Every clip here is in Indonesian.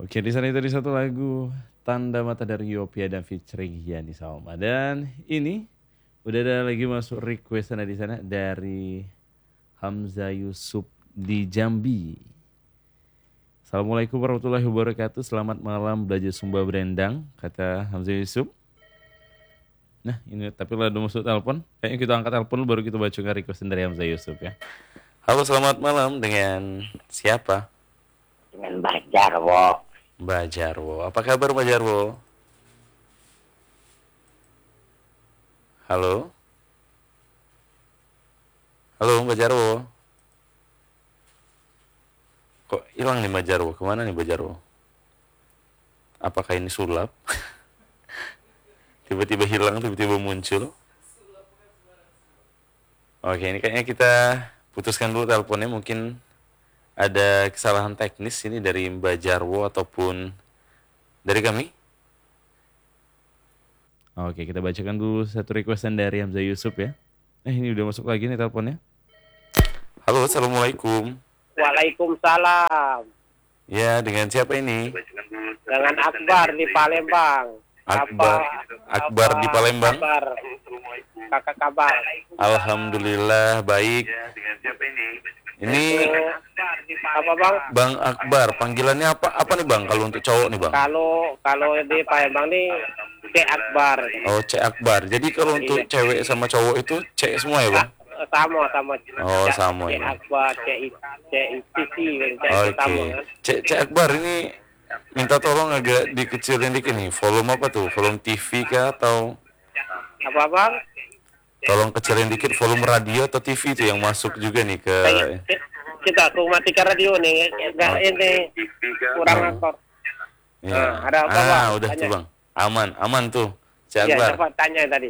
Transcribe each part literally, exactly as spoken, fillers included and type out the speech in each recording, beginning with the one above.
Oke, di sana tadi satu lagu Tanda Mata dari Yopia dan featuring Yani Salma. Dan ini udah ada lagi masuk request sana di sana dari Hamzah Yusuf di Jambi. Assalamualaikum warahmatullahi wabarakatuh. Selamat malam belajar Sumba Berendang, kata Hamzah Yusuf. Nah ini tapi lah udah masuk telepon. Kayaknya kita angkat telepon baru kita baca request dari Hamzah Yusuf ya. Halo, selamat malam, dengan siapa? Dengan Mbah Jarwo. Mbah Jarwo, apa kabar Mbah Jarwo? Halo? Halo Mbah Jarwo? Kok hilang nih Mbah Jarwo? Kemana nih Mbah Jarwo? Apakah ini sulap? Tiba-tiba hilang, tiba-tiba muncul. Oke, ini kayaknya kita putuskan dulu teleponnya. Mungkin ada kesalahan teknis ini dari Mbah Jarwo ataupun dari kami. Oke, kita bacakan dulu satu requestan dari Hamzah Yusuf ya. Eh, ini udah masuk lagi nih teleponnya. Halo, assalamualaikum. Waalaikumsalam. Ya, dengan siapa ini? Dengan Akbar di Palembang. Akbar, Apa, Akbar apa di Palembang. Kabar. Kakak kabar. Alhamdulillah baik. Ini Apa bang? Bang Akbar, panggilannya apa? Apa nih Bang? Kalau untuk cowok nih Bang? Kalau kalau di Palembang nih Cek Akbar. Oh, Cek Akbar. Jadi kalau untuk cewek sama cowok itu Cek semua ya Bang? Sama sama. Oh, sama Cek ya. Akbar, Cek Cek Sisi, Cek Oke. sama kan. Cek Cek Akbar ini minta tolong agak dikecilin dikit nih. Volume apa tuh? Volume T V kah atau Apa bang? tolong kecilin dikit volume radio atau T V itu yang masuk juga nih ke Kita aku matikan radio nih. Enggak ini kurang Oh. aktor. Ya. Nah, ada apa, ah, Bang? udah Tanya. tuh Bang. Aman, aman tuh. Cek Iya, Akbar. dapat tanya tadi.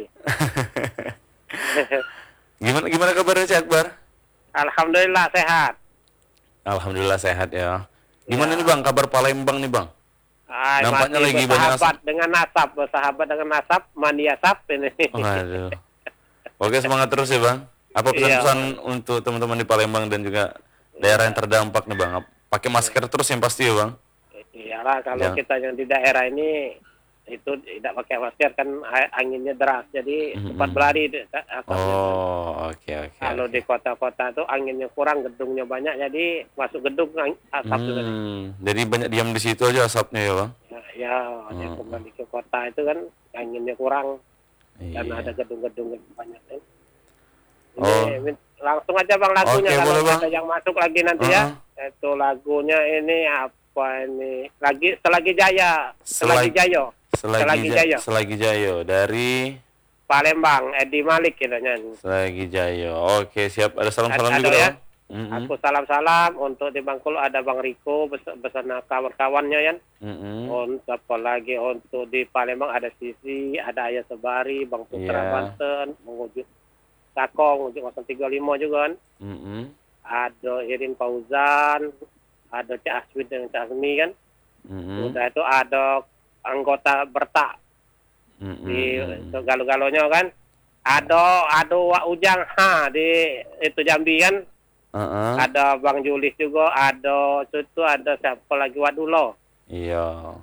Gimana gimana kabarnya Cek Akbar? Alhamdulillah sehat. Alhamdulillah sehat ya. Gimana Ya. nih Bang, kabar Palembang nih Bang? Ay, Nampaknya masih lagi banyak bersahabat dengan nasab, bersahabat dengan nasab, mandi asap ini. Waduh. Oke, semangat terus ya Bang. Apa pesan-pesan untuk teman-teman di Palembang dan juga daerah yang terdampak nih Bang? Pakai masker terus yang pasti ya Bang? Iyalah kalau Jangan- kita yang di daerah ini itu tidak pakai masker kan a- anginnya deras, jadi Mhm. cepat berlari de- asapnya. Oh, oke oke. Kalau oke. di kota-kota itu anginnya kurang, gedungnya banyak, jadi masuk gedung ang- asap itu tadi. Hmm, jadi banyak diam di situ aja asapnya ya Bang? Nah, ya, ya Hmm. kembali ke kota itu kan anginnya kurang dan Iya. ada gedung-gedung banyak kan. Oh. Ini, min- langsung aja bang lagunya Oke, kalau boleh, Bang. ada yang masuk lagi nanti ya. Itu lagunya ini apa ini? Lagi Selagi Jaya, Selagi Selagi- Jayo, Selagi, Selagi Ja- Jayo. Selagi Jayo dari Palembang, Edi Malik gitu nyanyi. Selagi Jayo. Oke, siap. Ada salam-salam Ada- juga ada ya? Bang? Mm-mm. Aku salam-salam untuk di Bangkulu ada Bang Riko bes- bersama kawan-kawannya ya. Mm-mm. Untuk apa lagi untuk di Palembang ada Sisi, ada Ayah Sebari, Bang Putra Iya. Banten, mengujuk Sakong, ujuk nol tiga lima juga kan. Mm-mm. Ada Irin Fauzan, ada Cik Aswin dengan Cik Asmi kan. Mm-mm. Udah itu ada anggota Bertak Mm-mm. di itu galuh-galuhnya kan. Ada ada Wak Ujang ha di itu Jambi kan. Uh-uh. Ada Bang Julis juga, ada itu ada siapa lagi Wadulo. Iya.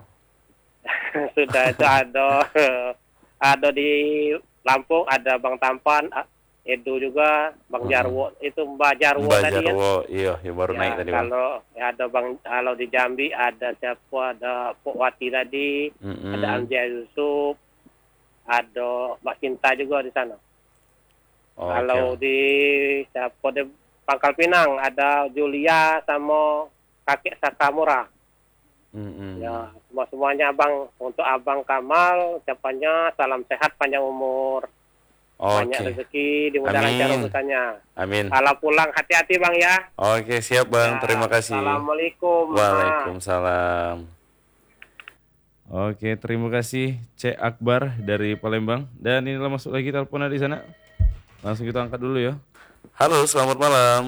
Sudah itu ada ada di Lampung ada Bang Tampan, Edu juga, Bang Hmm. Jarwo itu Mbak Jarwo Mbak tadi kan. Jarwo, iya, ya baru naik Ya, tadi Bang. kalau ya ada Bang kalau di Jambi ada siapa ada Pok Wati tadi, Mm-mm. ada Amjad Yusuf, ada Mbak Cinta juga di sana. Oke. Kalau di siapa di Pangkal Pinang ada Julia sama kakek Sakamura. Mm-mm. Ya, semua semuanya abang untuk abang Kamal, ucapannya salam sehat panjang umur, banyak Oke. rezeki, dimudahkan Amin. cara urusannya. Amin. Kalau pulang hati-hati bang ya. Oke, siap Bang. Ya, Terima kasih. Assalamualaikum. Waalaikumsalam. Oke, terima kasih Cek Akbar dari Palembang. Dan inilah masuk lagi teleponnya di sana. Langsung kita angkat dulu ya. Halo, selamat malam.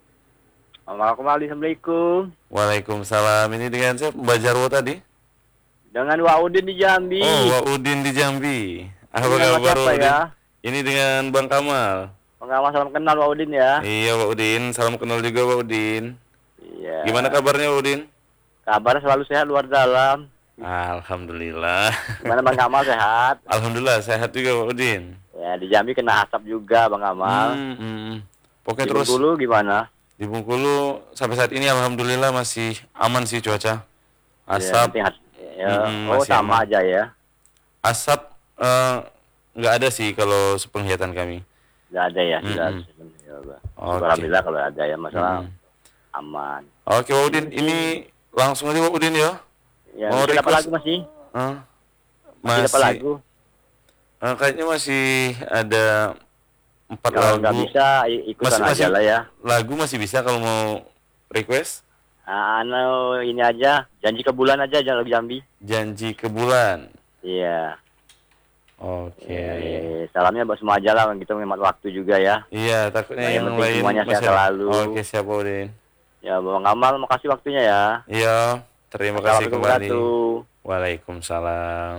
Assalamualaikum. Waalaikumsalam. Ini dengan siapa? Mbak Jarwo tadi? Dengan Waudin di Jambi. Oh, Wak Udin di Jambi. Apa Ini nama kabar siapa Wak Udin? ya? Ini dengan Bang Kamal. Pengawas salam kenal Waudin ya. Iya, Wak Udin. Salam kenal juga Wak Udin. Iya. Gimana kabarnya Wak Udin? Kabar selalu sehat luar dalam. Alhamdulillah. Gimana Bang Kamal, sehat? Alhamdulillah sehat juga Pak Udin. Ya di Jambi kena asap juga Bang Kamal. Hmm, hmm. Pokoknya Di terus Bengkulu gimana? di Bengkulu sampai saat ini alhamdulillah masih aman sih cuaca. Ya, Asap, penting hat- ya. Mm-mm, Oh masih sama aman. aja ya. asap eh, nggak ada sih kalau sepenglihatan kami. Nggak ada ya. Sudah. Mm-mm. Ya, Bang. Oke. Alhamdulillah kalau ada ya masalah Mm-mm. aman. Oke Pak Udin, ini langsung aja Pak Udin ya. Ya, Mau masih dapat request? lagu masih? Hah? Masih dapat lagu? eh, kayaknya masih ada empat Kalau lagu. nggak bisa i- ikutan Masih- aja masih- lah ya. Lagu masih bisa kalau mau request. Ah, anu ini aja, janji ke bulan aja jangan lagu Jambi. Janji ke bulan. Iya. Oke. Eh, salamnya buat semua aja lah, gitu menghemat waktu juga ya. Iya, takutnya Nah, yang yang penting lain semuanya sehat masih- selalu. Oke, siap Pak Udin. Ya, Bang Amal, makasih waktunya ya. Iya, terima kasih Assalamualaikum kembali. warahmatullahi. Waalaikumsalam.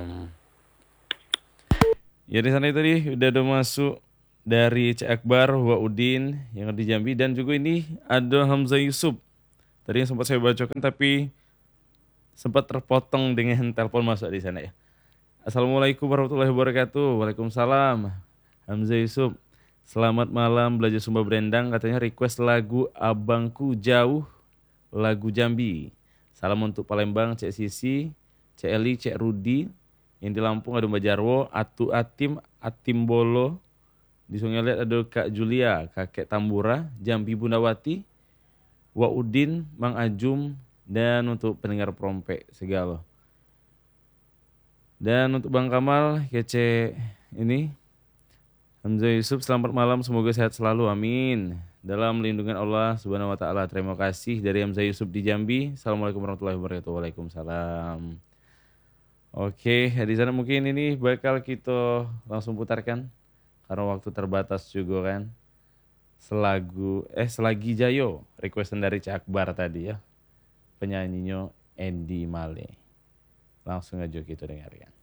Ya di sana tadi udah ada masuk dari Cik Akbar, Wa Udin yang ada di Jambi, dan juga ini ada Hamzah Yusuf. Tadi yang sempat saya bacakan tapi sempat terpotong dengan telepon masuk di sana ya. Assalamualaikum warahmatullahi wabarakatuh. Waalaikumsalam. Hamzah Yusuf. Selamat malam belajar Sumba Berendang, katanya request lagu Abangku Jauh, lagu Jambi. Salam untuk Palembang, Cek Sisi, Cek Eli, Cek Rudi. Yang di Lampung ada Mbak Jarwo, Atu Atim, Atim Bolo. Di Sungai Liat ada Kak Julia, Kakek Tambura, Jambi Bundawati, Wa Udin, Mang Ajum, dan untuk pendengar Prompek segala. Dan untuk Bang Kamal, kece ini, Hamzah Yusuf, selamat malam, semoga sehat selalu, amin. Dalam lindungan Allah Subhanahu Wa Taala. Terima kasih dari Hamzah Yusuf di Jambi. Assalamualaikum warahmatullahi wabarakatuh. Waalaikumsalam. Oke, di sana mungkin ini bakal kita langsung putarkan karena waktu terbatas juga kan. Selagu eh selagi Jayo, requestan dari Cak Akbar tadi ya. Penyanyinya Andy Male. Langsung aja kita dengarkan.